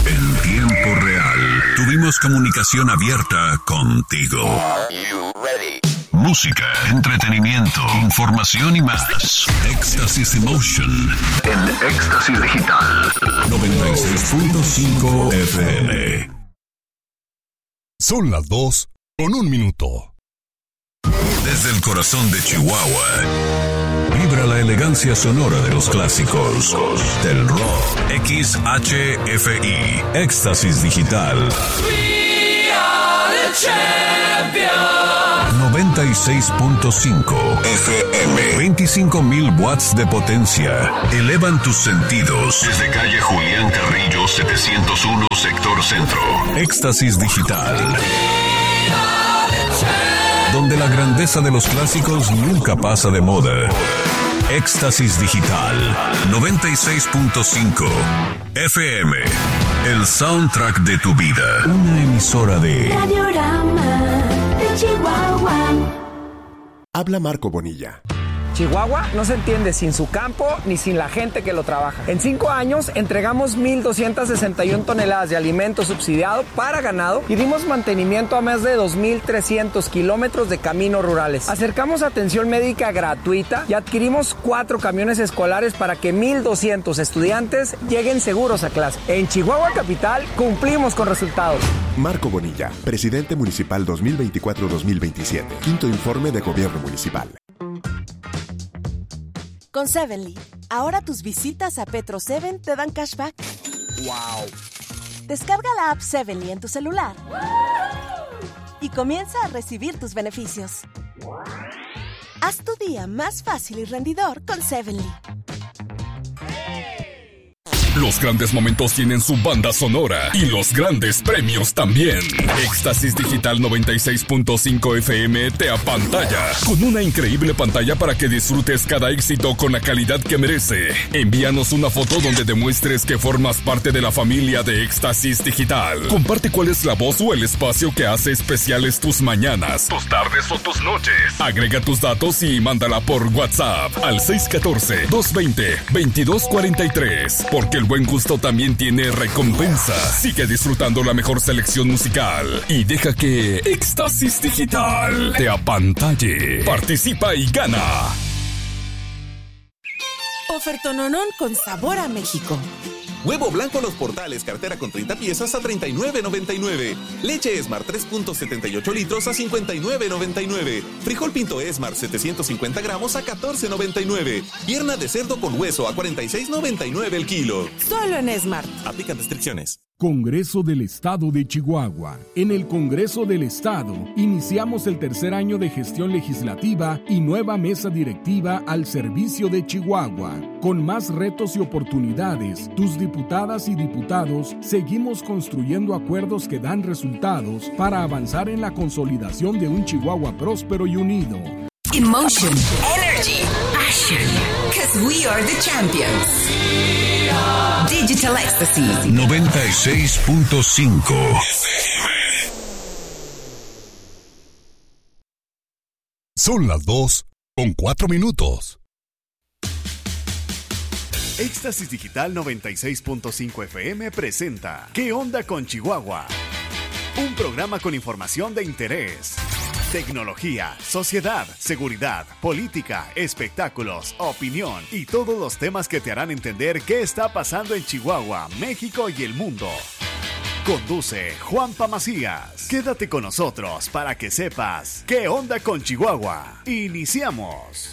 En tiempo real, tuvimos comunicación abierta contigo. Música, entretenimiento, información y más. Éxtasis Emotion en Éxtasis Digital 96.5 FM. Son las 2:01. Desde el corazón de Chihuahua, vibra la elegancia sonora de los clásicos del rock. XHFI, Éxtasis Digital. We are the champions. 96.5 FM. 25,000 watts de potencia. Elevan tus sentidos. Desde calle Julián Carrillo, 701, sector centro. Éxtasis Digital. Donde la grandeza de los clásicos nunca pasa de moda. Éxtasis Digital 96.5 FM. El soundtrack de tu vida. Una emisora de Radiorama de Chihuahua. Habla Marco Bonilla. Chihuahua no se entiende sin su campo ni sin la gente que lo trabaja. En 5 años entregamos 1,261 toneladas de alimento subsidiado para ganado y dimos mantenimiento a más de 2,300 kilómetros de caminos rurales. Acercamos atención médica gratuita y adquirimos 4 camiones escolares para que 1,200 estudiantes lleguen seguros a clase. En Chihuahua Capital cumplimos con resultados. Marco Bonilla, presidente municipal 2024-2027. Quinto informe de gobierno municipal. Con Sevenly, ahora tus visitas a Petro 7 te dan cashback. ¡Wow! Descarga la app Sevenly en tu celular y comienza a recibir tus beneficios. Haz tu día más fácil y rendidor con Sevenly. Los grandes momentos tienen su banda sonora y los grandes premios también. Éxtasis Digital 96.5 FM te apantalla con una increíble pantalla para que disfrutes cada éxito con la calidad que merece. Envíanos una foto donde demuestres que formas parte de la familia de Éxtasis Digital. Comparte cuál es la voz o el espacio que hace especiales tus mañanas, tus tardes o tus noches. Agrega tus datos y mándala por WhatsApp al 614-220-2243. Porque el buen gusto también tiene recompensa. Sigue disfrutando la mejor selección musical y deja que Éxtasis Digital te apantalle. Participa y gana. Ofertononón con sabor a México. Huevo blanco Los Portales, cartera con 30 piezas a $39.99. Leche Esmar 3.78 litros a $59.99. Frijol Pinto Esmar 750 gramos a $14.99. Pierna de cerdo con hueso a $46.99 el kilo. Solo en Esmart. Aplican restricciones. Congreso del Estado de Chihuahua. En el Congreso del Estado iniciamos el tercer año de gestión legislativa y nueva mesa directiva al servicio de Chihuahua. Con más retos y oportunidades, tus diputadas y diputados seguimos construyendo acuerdos que dan resultados para avanzar en la consolidación de un Chihuahua próspero y unido. Emotion, energy, passion, because we are the champions. Digital Ecstasy 96.5. Son las 2:04. Éxtasis Digital 96.5 FM presenta ¿Qué onda con Chihuahua? Un programa con información de interés. Tecnología, sociedad, seguridad, política, espectáculos, opinión y todos los temas que te harán entender qué está pasando en Chihuahua, México y el mundo. Conduce Juanpa Macías. Quédate con nosotros para que sepas qué onda con Chihuahua. Iniciamos.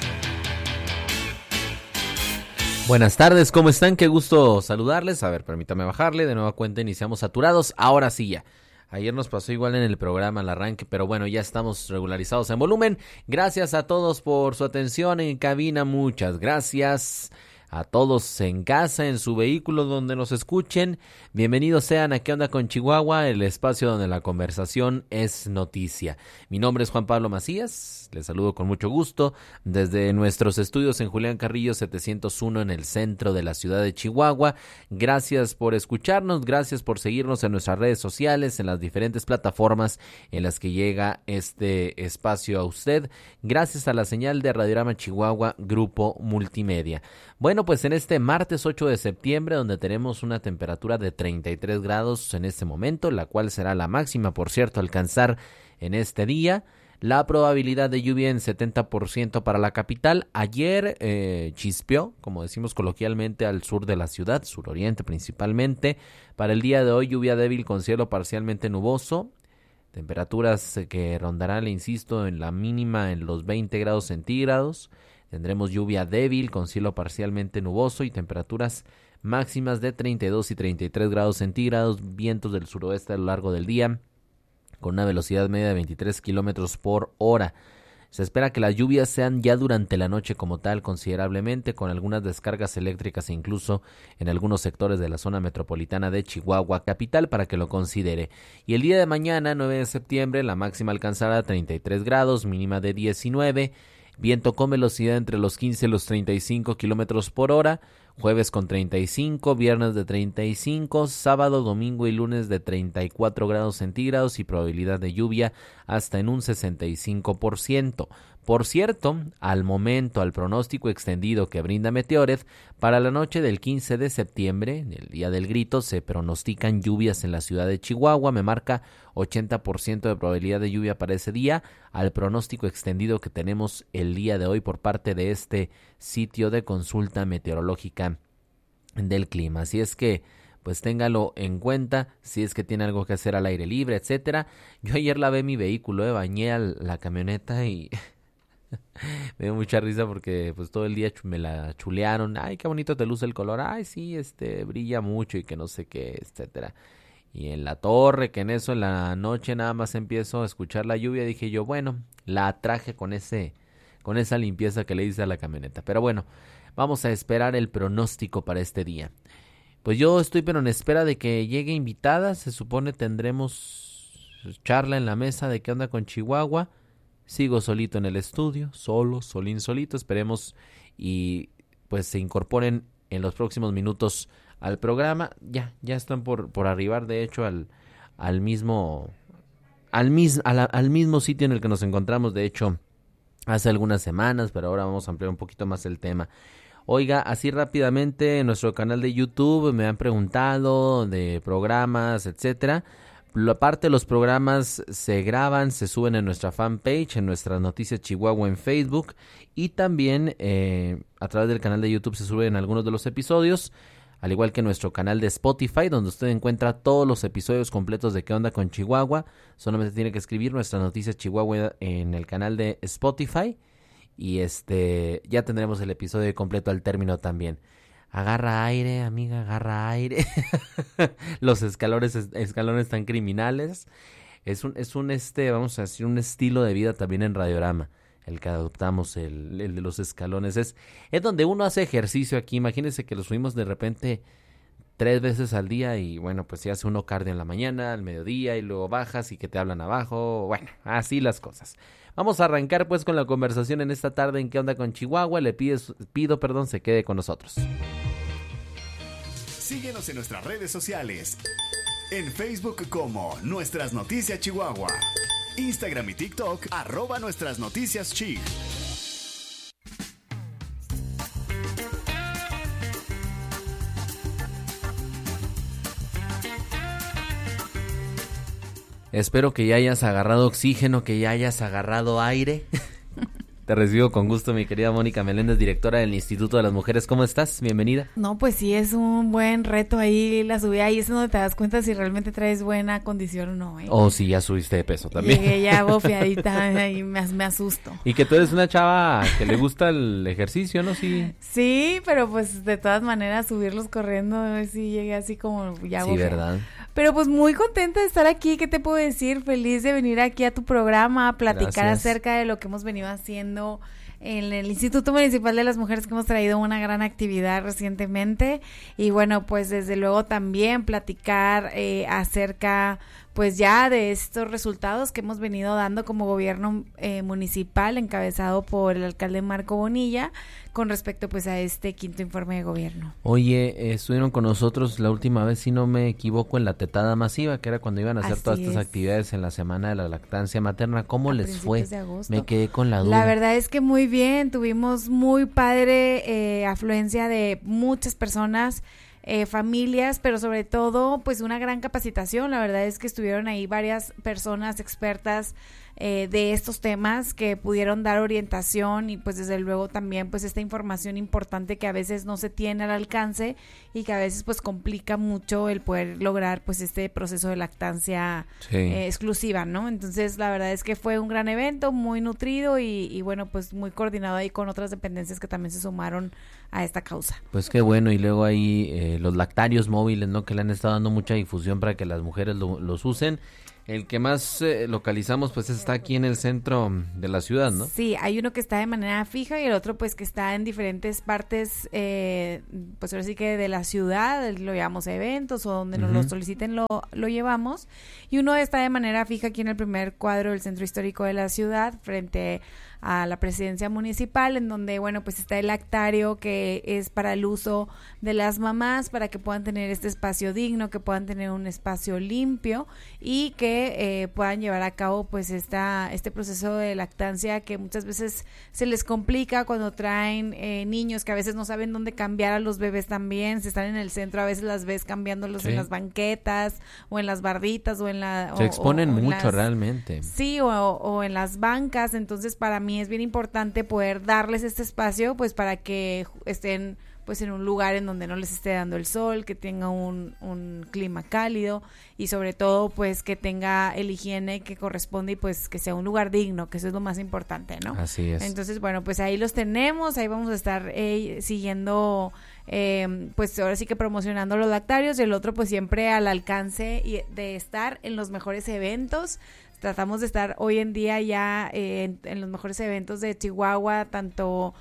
Buenas tardes, ¿cómo están? Qué gusto saludarles. A ver, permítame bajarle. De nueva cuenta iniciamos saturados. Ahora sí ya. Ayer nos pasó igual en el programa al arranque, pero bueno, ya estamos regularizados en volumen. Gracias a todos por su atención en cabina, muchas gracias. A todos en casa, en su vehículo, donde nos escuchen. Bienvenidos sean a ¿Qué onda con Chihuahua? El espacio donde la conversación es noticia. Mi nombre es Juan Pablo Macías. Les saludo con mucho gusto desde nuestros estudios en Julián Carrillo 701 en el centro de la ciudad de Chihuahua. Gracias por escucharnos, gracias por seguirnos en nuestras redes sociales, en las diferentes plataformas en las que llega este espacio a usted. Gracias a la señal de Radiorama Chihuahua, Grupo Multimedia. Bueno, bueno, pues en este martes 8 de septiembre, donde tenemos una temperatura de 33 grados en este momento, la cual será la máxima, por cierto, alcanzar en este día. La probabilidad de lluvia en 70% para la capital. Ayer chispeó, como decimos coloquialmente, al sur de la ciudad, suroriente principalmente. Para el día de hoy, lluvia débil con cielo parcialmente nuboso. Temperaturas que rondarán, le insisto, en la mínima en los 20 grados centígrados. Tendremos lluvia débil con cielo parcialmente nuboso y temperaturas máximas de 32 y 33 grados centígrados. Vientos del suroeste a lo largo del día, con una velocidad media de 23 kilómetros por hora. Se espera que las lluvias sean ya durante la noche como tal considerablemente, con algunas descargas eléctricas incluso en algunos sectores de la zona metropolitana de Chihuahua capital, para que lo considere. Y el día de mañana, 9 de septiembre, la máxima alcanzará 33 grados, mínima de 19, viento con velocidad entre los 15 y los 35 kilómetros por hora. Jueves con 35, viernes de 35, sábado, domingo y lunes de 34 grados centígrados y probabilidad de lluvia hasta en un 65%. Por cierto, al momento, al pronóstico extendido que brinda Meteored, para la noche del 15 de septiembre, el día del grito, se pronostican lluvias en la ciudad de Chihuahua. Me marca 80% de probabilidad de lluvia para ese día, al pronóstico extendido que tenemos el día de hoy por parte de este sitio de consulta meteorológica del clima. Así es que pues téngalo en cuenta si es que tiene algo que hacer al aire libre, etcétera. Yo ayer lavé mi vehículo, bañé la camioneta y me dio mucha risa porque pues todo el día me la chulearon. Ay, qué bonito te luce el color. Ay, sí, brilla mucho y que no sé qué, etcétera. Y en la torre, que en eso en la noche nada más empiezo a escuchar la lluvia, dije yo, bueno, la atraje con esa limpieza que le hice a la camioneta. Pero bueno, vamos a esperar el pronóstico para este día. Pues yo estoy pero en espera de que llegue invitada. Se supone tendremos charla en la mesa de qué onda con Chihuahua. Sigo solito en el estudio, solito. Esperemos y pues se incorporen en los próximos minutos al programa. Ya están por arribar, de hecho, al mismo sitio en el que nos encontramos, de hecho, hace algunas semanas, pero ahora vamos a ampliar un poquito más el tema. Oiga, así rápidamente, en nuestro canal de YouTube me han preguntado de programas, etcétera. Aparte de los programas se graban, se suben en nuestra fanpage, en nuestras noticias Chihuahua en Facebook, y también a través del canal de YouTube se suben algunos de los episodios, al igual que nuestro canal de Spotify, donde usted encuentra todos los episodios completos de ¿Qué onda con Chihuahua? Solamente tiene que escribir nuestras noticias Chihuahua en el canal de Spotify y ya tendremos el episodio completo al término también. Agarra aire, amiga, agarra aire. Los escalones tan criminales. Es un vamos a decir, un estilo de vida también en Radiorama, el que adoptamos, el de los escalones. Es donde uno hace ejercicio aquí. Imagínense que lo subimos de repente 3 veces al día y bueno, pues si hace uno cardio en la mañana, al mediodía y luego bajas y que te hablan abajo. Bueno, así las cosas. Vamos a arrancar pues con la conversación en esta tarde en ¿Qué onda con Chihuahua? Le pido, se quede con nosotros. Síguenos en nuestras redes sociales. En Facebook como Nuestras Noticias Chihuahua. Instagram y TikTok @Nuestras Noticias Chi. Espero que ya hayas agarrado oxígeno, que ya hayas agarrado aire. Te recibo con gusto, mi querida Mónica Meléndez, directora del Instituto de las Mujeres. ¿Cómo estás? Bienvenida. No, pues sí, es un buen reto ahí la subida. Y es donde te das cuenta si realmente traes buena condición o no. O si ya subiste de peso también. Llegué ya bofeadita y me asusto. Y que tú eres una chava que le gusta el ejercicio, ¿no? Sí, pero pues de todas maneras subirlos corriendo, sí llegué así como ya bofeada. Sí, ¿verdad? Pero pues muy contenta de estar aquí. ¿Qué te puedo decir? Feliz de venir aquí a tu programa a platicar acerca de lo que hemos venido haciendo en el Instituto Municipal de las Mujeres, que hemos traído una gran actividad recientemente. Y bueno, pues desde luego también platicar acerca pues ya de estos resultados que hemos venido dando como gobierno municipal encabezado por el alcalde Marco Bonilla con respecto pues a este quinto informe de gobierno. Oye, estuvieron con nosotros la última vez, si no me equivoco, en la tetada masiva, que era cuando iban a hacer todas estas actividades en la semana de la lactancia materna. ¿Cómo les fue? De agosto. Me quedé con la duda. La verdad es que muy bien, tuvimos muy padre afluencia de muchas personas, familias, pero sobre todo pues una gran capacitación. La verdad es que estuvieron ahí varias personas expertas de estos temas que pudieron dar orientación y pues desde luego también pues esta información importante que a veces no se tiene al alcance y que a veces pues complica mucho el poder lograr pues este proceso de lactancia exclusiva, ¿no? Entonces la verdad es que fue un gran evento, muy nutrido y bueno, pues muy coordinado ahí con otras dependencias que también se sumaron a esta causa. Pues qué bueno, y luego ahí los lactarios móviles, ¿no? Que le han estado dando mucha difusión para que las mujeres los usen. El que más localizamos pues está aquí en el centro de la ciudad, ¿no? Sí, hay uno que está de manera fija y el otro pues que está en diferentes partes, pues ahora sí que de la ciudad, lo llevamos a eventos o donde nos lo soliciten lo llevamos. Y uno está de manera fija aquí en el primer cuadro del centro histórico de la ciudad, frente a la presidencia municipal, en donde, bueno, pues está el lactario que es para el uso de las mamás, para que puedan tener este espacio digno, que puedan tener un espacio limpio y que puedan llevar a cabo pues este proceso de lactancia que muchas veces se les complica cuando traen niños que a veces no saben dónde cambiar a los bebés también, si están en el centro a veces las ves cambiándolos en las banquetas o en las barditas o en la... Se exponen mucho realmente. Sí, o en las bancas, entonces para mí es bien importante poder darles este espacio pues para que estén pues en un lugar en donde no les esté dando el sol, que tenga un clima cálido y sobre todo pues que tenga el higiene que corresponde y pues que sea un lugar digno, que eso es lo más importante, ¿no? Así es. Entonces, bueno, pues ahí los tenemos, ahí vamos a estar siguiendo pues ahora sí que promocionando los lactarios y el otro pues siempre al alcance de estar en los mejores eventos. Tratamos de estar hoy en día ya en los mejores eventos de Chihuahua, tanto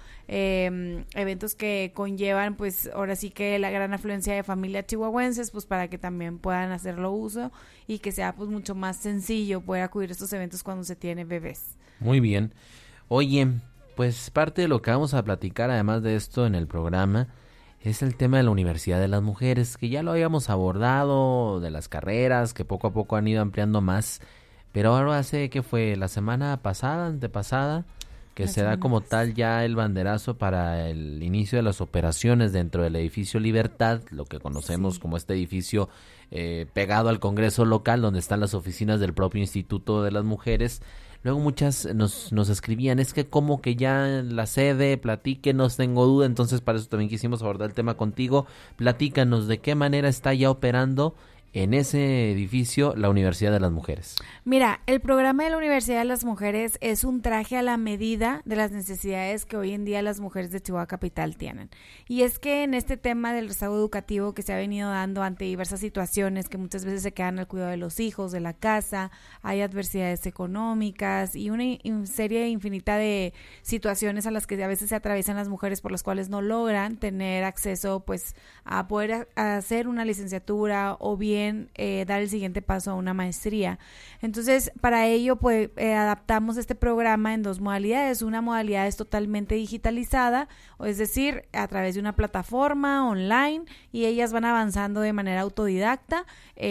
eventos que conllevan pues ahora sí que la gran afluencia de familias chihuahuenses, pues para que también puedan hacerlo uso y que sea pues mucho más sencillo poder acudir a estos eventos cuando se tiene bebés. Muy bien. Oye, pues parte de lo que vamos a platicar además de esto en el programa es el tema de la Universidad de las Mujeres, que ya lo habíamos abordado, de las carreras que poco a poco han ido ampliando más. Pero ahora hace que fue la semana pasada, antepasada, que se da como tal ya el banderazo para el inicio de las operaciones dentro del edificio Libertad, lo que conocemos como este edificio pegado al Congreso local, donde están las oficinas del propio Instituto de las Mujeres. Luego muchas nos escribían, es que como que ya la sede, platíquenos, tengo duda, entonces para eso también quisimos abordar el tema contigo. Platícanos de qué manera está ya operando en ese edificio la Universidad de las Mujeres. Mira, el programa de la Universidad de las Mujeres es un traje a la medida de las necesidades que hoy en día las mujeres de Chihuahua Capital tienen. Y es que en este tema del rezago educativo que se ha venido dando ante diversas situaciones que muchas veces se quedan al cuidado de los hijos, de la casa, hay adversidades económicas y una serie infinita de situaciones a las que a veces se atraviesan las mujeres por las cuales no logran tener acceso pues a poder hacer una licenciatura o bien dar el siguiente paso a una maestría. Entonces, para ello, pues, adaptamos este programa en dos modalidades. Una modalidad es totalmente digitalizada, es decir, a través de una plataforma online, y ellas van avanzando de manera autodidacta,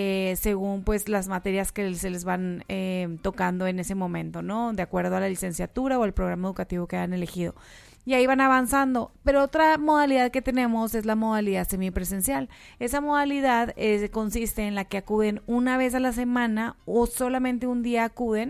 según pues las materias que se les van tocando en ese momento, ¿no? De acuerdo a la licenciatura o el programa educativo que han elegido. Y ahí van avanzando. Pero otra modalidad que tenemos es la modalidad semipresencial. Esa modalidad consiste en la que acuden una vez a la semana o solamente un día acuden.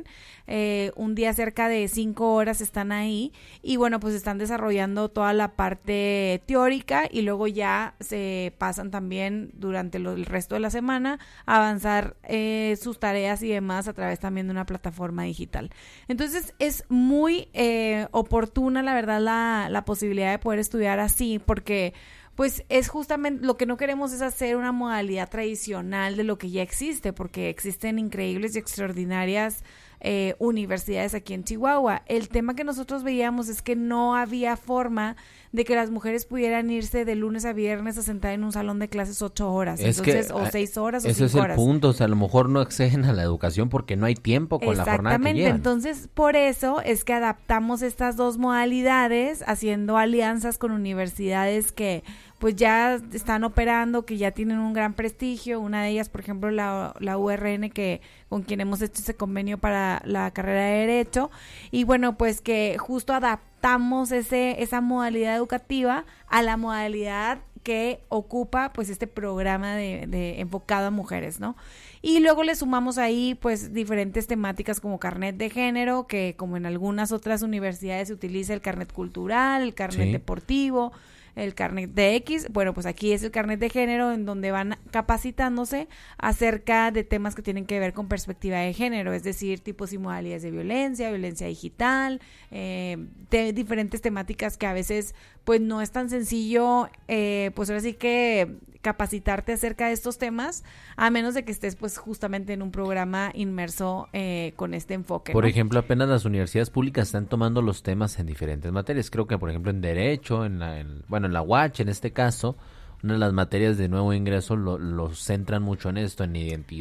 Un día cerca de 5 horas están ahí y bueno, pues están desarrollando toda la parte teórica y luego ya se pasan también durante el resto de la semana a avanzar sus tareas y demás a través también de una plataforma digital. Entonces es muy oportuna, la verdad, la posibilidad de poder estudiar así, porque pues es justamente lo que no queremos es hacer una modalidad tradicional de lo que ya existe, porque existen increíbles y extraordinarias universidades aquí en Chihuahua. El tema que nosotros veíamos es que no había forma de que las mujeres pudieran irse de lunes a viernes a sentar en un salón de clases 8 horas, entonces, o 6 horas o 5 horas. Ese es el punto, o sea, a lo mejor no acceden a la educación porque no hay tiempo con la jornada que llevan. Entonces, por eso es que adaptamos estas dos modalidades, haciendo alianzas con universidades que, pues ya están operando, que ya tienen un gran prestigio. Una de ellas, por ejemplo, la URN, que con quien hemos hecho ese convenio para la carrera de Derecho. Y bueno, pues que justo adaptamos esa modalidad educativa a la modalidad que ocupa pues este programa de enfocado a mujeres, ¿no? Y luego le sumamos ahí pues diferentes temáticas como carnet de género, que como en algunas otras universidades se utiliza el carnet cultural, el carnet deportivo, el carnet de X. Bueno, pues aquí es el carnet de género, en donde van capacitándose acerca de temas que tienen que ver con perspectiva de género, es decir, tipos y modalidades de violencia digital, de diferentes temáticas que a veces pues no es tan sencillo, pues ahora sí que capacitarte acerca de estos temas, a menos de que estés pues justamente en un programa inmerso con este enfoque. Por ¿no? ejemplo, apenas las universidades públicas están tomando los temas en diferentes materias. Creo que, por ejemplo, en Derecho, en la UACH, en este caso, una de las materias de nuevo ingreso lo centran mucho en esto, en identidad